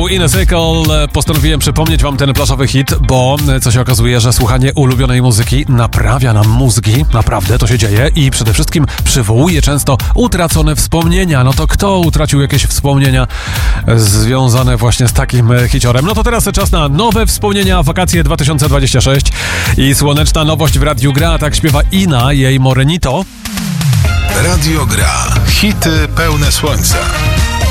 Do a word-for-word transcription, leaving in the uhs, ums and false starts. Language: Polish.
zespół Inner Circle. Postanowiłem przypomnieć wam ten plażowy hit, bo co się okazuje, że słuchanie ulubionej muzyki naprawia nam mózgi, naprawdę to się dzieje i przede wszystkim przywołuje często utracone wspomnienia. No to kto utracił jakieś wspomnienia związane właśnie z takim hiciorem? No to teraz czas na nowe wspomnienia, wakacje dwa tysiące dwadzieścia sześć i słoneczna nowość w Radiu Gra, tak śpiewa Ina, jej Morenito. Radio Gra. Hity pełne słońca.